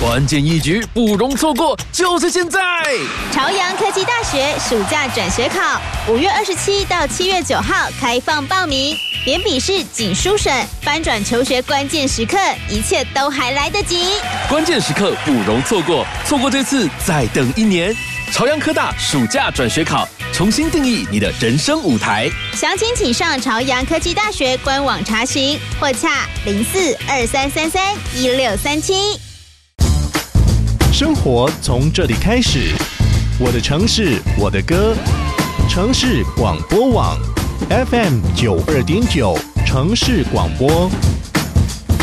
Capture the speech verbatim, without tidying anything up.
关键一局不容错过，就是现在！ 朝阳科技大学暑假转学考，五月二十七到七月九号开放报名，连笔试、仅书审，翻转求学关键时刻，一切都还来得及。 关键时刻不容错过，错过这次再等一年。朝阳科大暑假转学考，重新定义你的人生舞台。 详情请上朝阳科技大学官网查询，或洽零四二三三三一六三七。 生活从这里开始，我的城市，我的歌，城市广播网 F M 九二点九，城市广播。